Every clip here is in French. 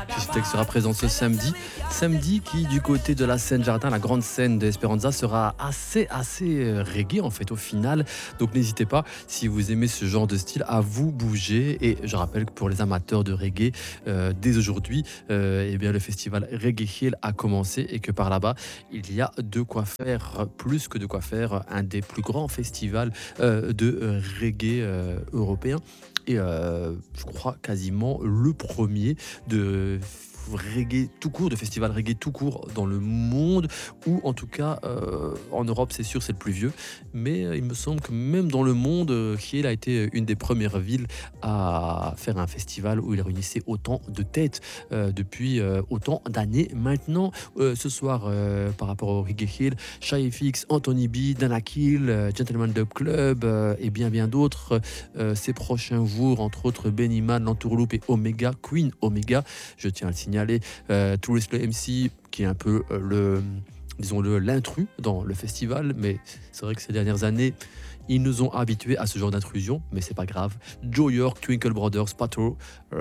Chesitec sera présent ce samedi. Samedi qui, du côté de la scène Jardin, la grande scène de Esperanza, sera assez reggae en fait au final. Donc n'hésitez pas, si vous aimez ce genre de style, à vous bouger. Et je rappelle que pour les amateurs de reggae, dès aujourd'hui, eh bien, le festival Reggae Hill a commencé et que par là-bas, il y a de quoi faire, plus que de quoi faire, un des plus grands festivals de reggae européen. Et je crois quasiment le premier de reggae tout court, de festival reggae tout court dans le monde, ou en tout cas en Europe, c'est sûr, c'est le plus vieux, mais il me semble que même dans le monde, Kiel a été une des premières villes à faire un festival où il réunissait autant de têtes depuis autant d'années maintenant. Ce soir, par rapport au Reggae Hill, Shy FX, Anthony B, Dana Kill, Gentleman Dub Club et bien d'autres ces prochains jours, entre autres Benny Man, Lantourloupe et Omega, Queen Omega, je tiens à le signaler, Tourist le MC qui est un peu disons-le, l'intrus dans le festival, mais c'est vrai que ces dernières années, ils nous ont habitués à ce genre d'intrusion, mais c'est pas grave. Joe York, Twinkle Brothers, Pato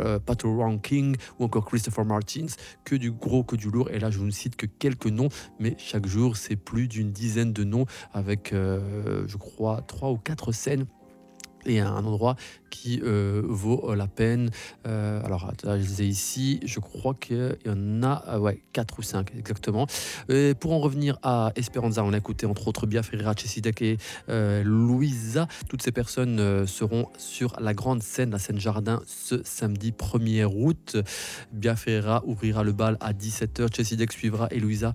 Ranking ou encore Christopher Martins, que du gros, que du lourd. Et là, je ne cite que quelques noms, mais chaque jour, c'est plus d'une dizaine de noms avec, je crois, 3 ou 4 scènes. Et un endroit qui vaut la peine. Alors, je disais ici, je crois qu'il y en a 4 ou 5 exactement. Et pour en revenir à Esperanza, on a écouté entre autres Bia Ferreira, Chesitec et Louisa. Toutes ces personnes seront sur la grande scène, la scène Jardin, ce samedi 1er août. Bia Ferreira ouvrira le bal à 17h, Chesitec suivra et Louisa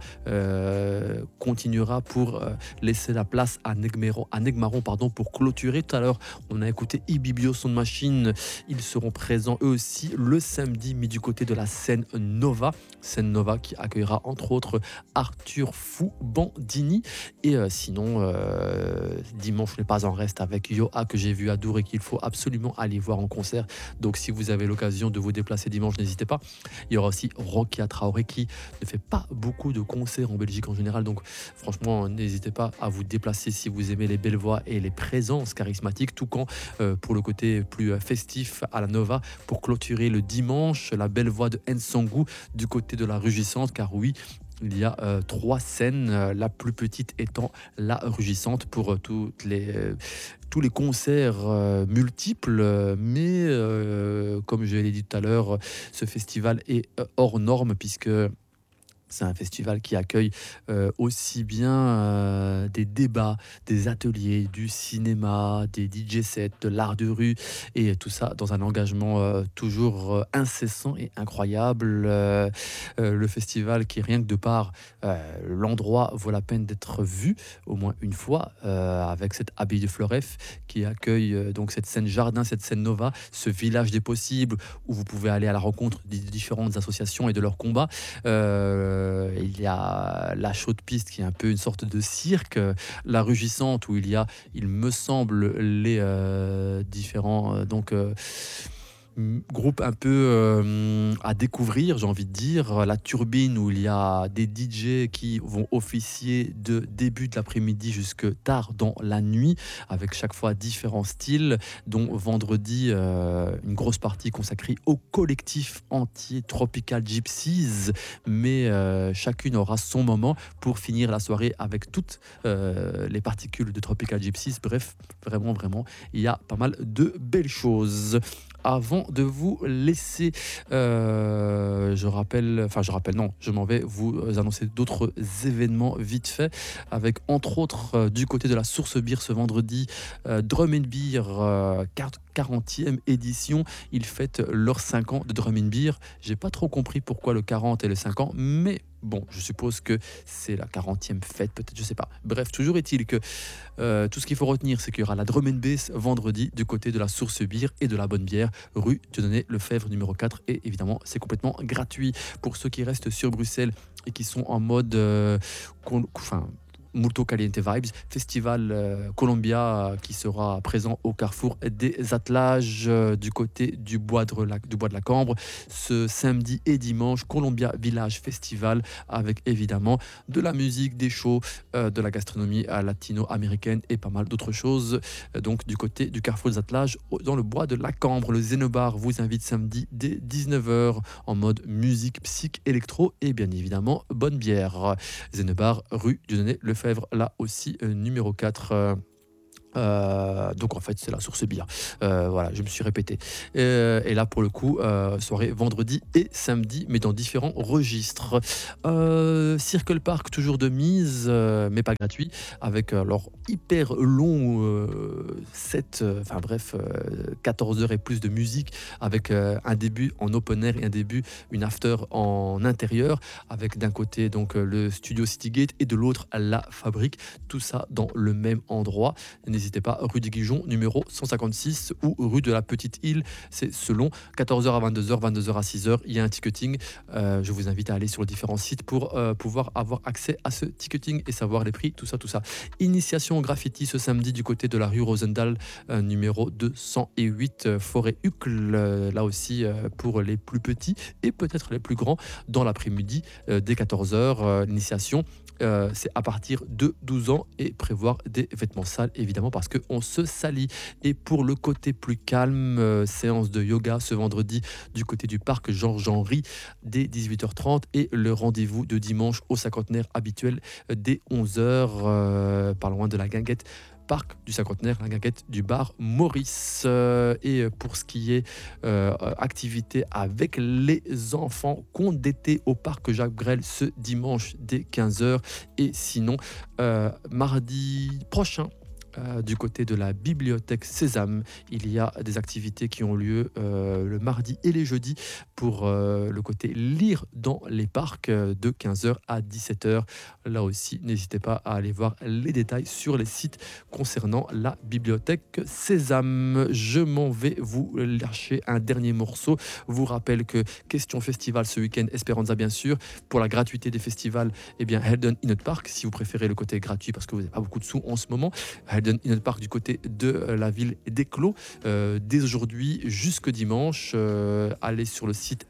continuera pour laisser la place à Negmaron pour clôturer. Tout à l'heure, on a écouté Ibibio Sound Machine. Ils seront présents eux aussi le samedi, mais du côté de la scène Nova qui accueillera entre autres Arthur Fou Bandini. Et sinon, dimanche n'est pas en reste avec Yoa que j'ai vu à Dour et qu'il faut absolument aller voir en concert. Donc si vous avez l'occasion de vous déplacer dimanche, n'hésitez pas. Il y aura aussi Rokia Traoré qui ne fait pas beaucoup de concerts en Belgique en général. Donc franchement, n'hésitez pas à vous déplacer si vous aimez les belles voix et les présences charismatiques, tout quand pour le côté plus festif à la Nova, pour clôturer le dimanche, la belle voix de Nsongu du côté de la Rugissante, car oui, il y a 3 scènes, la plus petite étant la Rugissante pour tous les concerts multiples, mais comme je l'ai dit tout à l'heure, ce festival est hors norme puisque c'est un festival qui accueille aussi bien des débats, des ateliers, du cinéma, des DJ sets, de l'art de rue, et tout ça dans un engagement toujours incessant et incroyable. Le festival qui, rien que de par l'endroit, vaut la peine d'être vu au moins une fois, avec cette abbaye de Fleuref qui accueille donc cette scène Jardin, cette scène Nova, ce village des possibles où vous pouvez aller à la rencontre des différentes associations et de leurs combats. Il y a la chaude piste qui est un peu une sorte de cirque, la rugissante où il y a, il me semble, les différents groupe un peu à découvrir, j'ai envie de dire. La turbine où il y a des DJ qui vont officier de début de l'après-midi jusque tard dans la nuit, avec chaque fois différents styles, dont vendredi une grosse partie consacrée au collectif entier Tropical Gypsies, mais chacune aura son moment pour finir la soirée avec toutes les particules de Tropical Gypsies. Bref, vraiment, il y a pas mal de belles choses. Avant de vous laisser, je m'en vais vous annoncer d'autres événements vite fait, avec entre autres du côté de la Source Beer ce vendredi, Drum and Beer 40e édition. Ils fêtent leurs 5 ans de Drum and Beer. J'ai pas trop compris pourquoi le 40 et le 5 ans, mais bon, je suppose que c'est la 40e fête, peut-être, je sais pas. Bref, toujours est-il que tout ce qu'il faut retenir, c'est qu'il y aura la Drum and Bass vendredi du côté de la Source Beer et de la Bonne Bière, rue Dieudonné Lefebvre numéro 4. Et évidemment, c'est complètement gratuit pour ceux qui restent sur Bruxelles et qui sont en mode Multo Caliente Vibes, festival Columbia qui sera présent au carrefour des Attelages du côté du bois de la Cambre ce samedi et dimanche. Columbia Village Festival avec évidemment de la musique, des shows, de la gastronomie latino-américaine et pas mal d'autres choses. Donc du côté du carrefour des Attelages dans le bois de la Cambre. Le Zenobar vous invite samedi dès 19h en mode musique psych électro et bien évidemment bonne bière. Zenobar rue Dieudonné Lefebvre, là aussi numéro 4. Donc en fait c'est la source bière. Voilà, je me suis répété. Et là pour le coup, soirée vendredi et samedi, mais dans différents registres. Circle Park toujours de mise, mais pas gratuit, avec leur hyper long set, 14 heures et plus de musique, avec un début en open air et un début, une after en intérieur, avec d'un côté donc le studio Citygate et de l'autre la fabrique. Tout ça dans le même endroit. N'hésitez pas, rue des Guigeons, numéro 156 ou rue de la Petite Île, c'est selon 14h à 22h, 22h à 6h. Il y a un ticketing. Je vous invite à aller sur les différents sites pour pouvoir avoir accès à ce ticketing et savoir les prix, tout ça, tout ça. Initiation au graffiti ce samedi du côté de la rue Rosendahl, numéro 208, Forêt-Uccle, là aussi pour les plus petits et peut-être les plus grands dans l'après-midi dès 14h. L'initiation. C'est à partir de 12 ans et prévoir des vêtements sales évidemment parce qu'on se salit. Et pour le côté plus calme, séance de yoga ce vendredi du côté du parc Georges-Henri dès 18h30 et le rendez-vous de dimanche au cinquantenaire habituel dès 11h, pas loin de la guinguette. Parc du cinquantenaire, la guinguette du bar Maurice. Et pour ce qui est activité avec les enfants, conte d'été au parc Jacques Brel ce dimanche dès 15h. Et sinon, mardi prochain, du côté de la bibliothèque Sésame, il y a des activités qui ont lieu le mardi et les jeudis pour le côté lire dans les parcs de 15h à 17h. Là aussi, n'hésitez pas à aller voir les détails sur les sites concernant la bibliothèque Sésame. Je m'en vais vous lâcher un dernier morceau. Vous rappelle que question festival ce week-end, Esperanza bien sûr. Pour la gratuité des festivals, eh bien Helden Inot Park, si vous préférez le côté gratuit parce que vous n'avez pas beaucoup de sous en ce moment. Helden Inot Park du côté de la ville d'Éclos, dès aujourd'hui jusque dimanche. Allez sur le site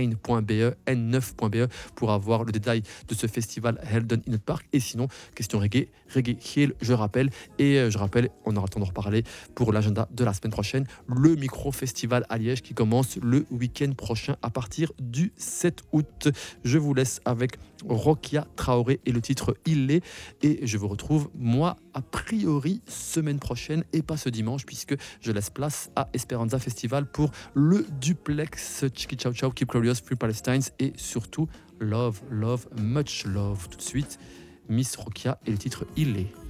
n9.be pour avoir le détail de ce festival Helden Inot Park. Et sinon, question reggae Hill, je rappelle, on aura le temps d'en reparler pour l'agenda de la semaine prochaine, le micro festival à Liège qui commence le week-end prochain à partir du 7 août. Je vous laisse avec Rokia Traoré et le titre Il est, et je vous retrouve moi a priori semaine prochaine et pas ce dimanche puisque je laisse place à Esperanza Festival pour le duplex Chiki Chow Chow, Keep Glorious, Free Palestines et surtout Love, Love, Much Love. Tout de suite, Miss Rokia et le titre Il est.